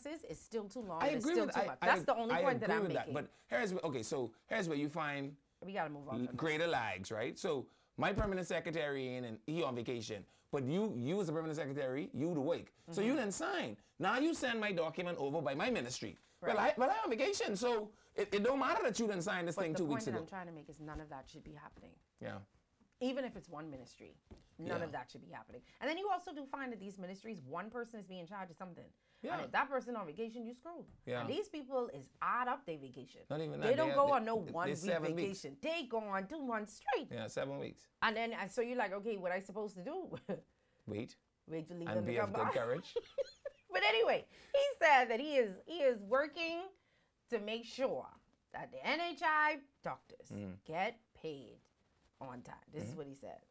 passes is still too long. I It's agree still with too much. That's the only point that I'm making. But here's where you find we got to move on from greater lags, right? So my permanent secretary and he on vacation, but you as a permanent secretary, you the wake. So you didn't sign. Now you send my document over by my ministry. Right. Well, I on vacation, so it don't matter that you didn't sign this thing 2 weeks ago. The point that I'm trying to make is none of that should be happening. Yeah. Even if it's one ministry, none of that should be happening. And then you also do find that these ministries, one person is being in charge of something. Yeah. And if that person on vacation, you screwed. Yeah. And these people is odd up their vacation. Not even they that. don't go on no 1 week 7 vacation. weeks. They go on 2 months straight. Yeah, 7 weeks. And then so you're like, okay, what I supposed to do? Wait Wait to leave and them be to of come good by. courage. But anyway, he said that he is working to make sure that the NHI doctors get paid on time. This is what he said.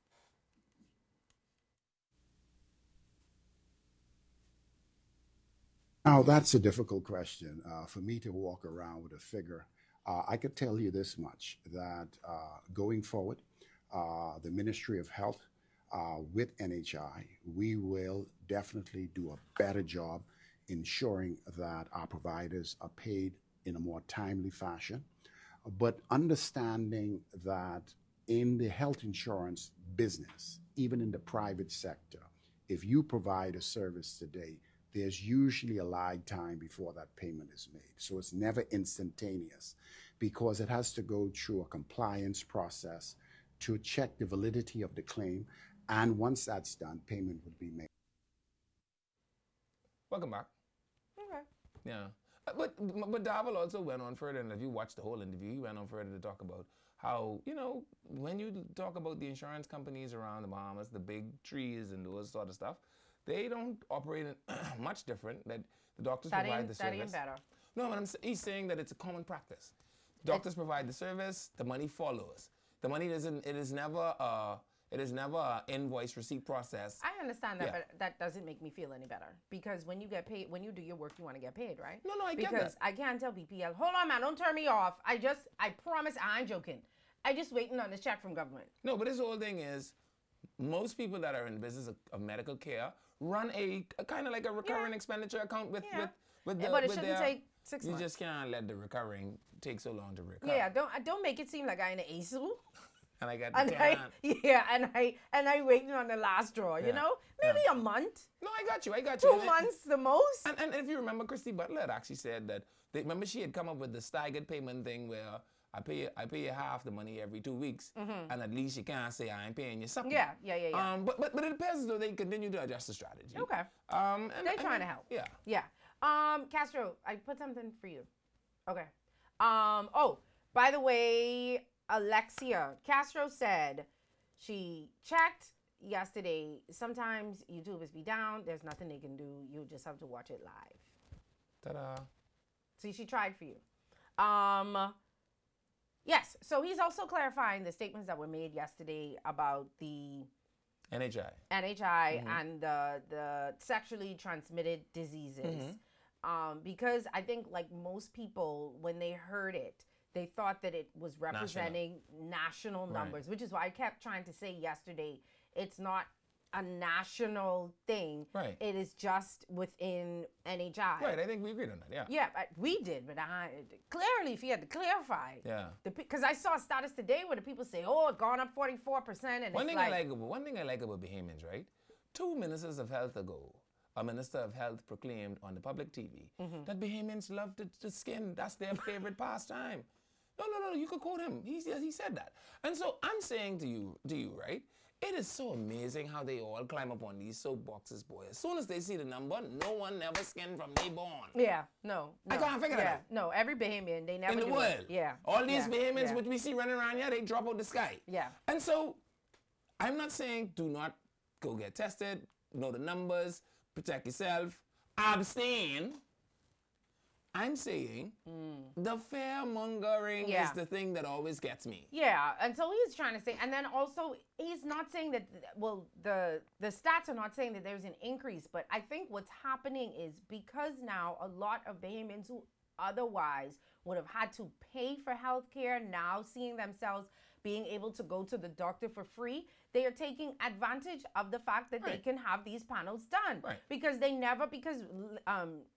Now, that's a difficult question for me to walk around with a figure. I could tell you this much, that going forward, the Ministry of Health with NHI, we will definitely do a better job ensuring that our providers are paid in a more timely fashion, but understanding that in the health insurance business, even in the private sector, if you provide a service today, there's usually a lag time before that payment is made. So it's never instantaneous because it has to go through a compliance process to check the validity of the claim. And once that's done, payment would be made. Welcome back. Okay. Yeah. But Davel also went on further, and if you watch the whole interview, he went on further to talk about how, when you talk about the insurance companies around the Bahamas, the big trees and those sort of stuff, they don't operate much different. That the doctors provide the service. That ain't better. No, but he's saying that it's a common practice. Doctors provide the service, the money follows. The money it is never an invoice receipt process. I understand that, but that doesn't make me feel any better. Because when you get paid, when you do your work, you want to get paid, right? No, I get that. Because I can't tell BPL, hold on, man, don't turn me off. I promise I ain't joking. I just waiting on this check from government. No, but this whole thing is, most people that are in the business of medical care run a kind of like a recurring expenditure account with But it shouldn't take 6 months. You just can't let the recurring take so long to recur. Yeah, don't make it seem like I in an ASU. And I got the can. And I waiting on the last draw, you know? Maybe a month. No, I got you. 2 months the most. And if you remember, Christy Butler had actually said that, remember she had come up with the staggered payment thing where I pay you half the money every 2 weeks, and at least you can't say I ain't paying you something. Yeah. But it depends as though they continue to adjust the strategy. Okay. They're trying to help. Yeah. Castro, I put something for you. Okay. Oh, by the way, Alexia Castro said she checked yesterday. Sometimes YouTube is be down. There's nothing they can do. You just have to watch it live. Ta-da. See, she tried for you. Yes. So he's also clarifying the statements that were made yesterday about the NHI and the sexually transmitted diseases. Because I think, like most people, when they heard it, they thought that it was representing national numbers, which is why I kept trying to say yesterday, it's not a national thing. Right. It is just within NHI. Right. I think we agreed on that. Yeah. Yeah, we did, but clearly, if you had to clarify. Yeah. Because I saw a status today where the people say, "Oh, it gone up 44%," and one it's thing like one thing I like about Bahamians, right? 2 ministers of health ago, a minister of health proclaimed on the public TV that Bahamians love to skin. That's their favorite pastime. No. You could quote him. He said that. And so I'm saying to you, right? It is so amazing how they all climb up on these soapboxes, boy. As soon as they see the number, no one never skinned from day born. Yeah, no. I can't figure that out. No, every Bahamian, they never in the do world. it. Yeah. All these Bahamians which we see running around here, they drop out the sky. Yeah. And so I'm not saying do not go get tested, know the numbers, protect yourself, abstain. I'm saying the fear-mongering is the thing that always gets me. Yeah, and so he's trying to say, and then also he's not saying that, well, the stats are not saying that there's an increase, but I think what's happening is because now a lot of Bahamians who otherwise would have had to pay for healthcare, now seeing themselves being able to go to the doctor for free, they are taking advantage of the fact that they can have these panels done. Right. Because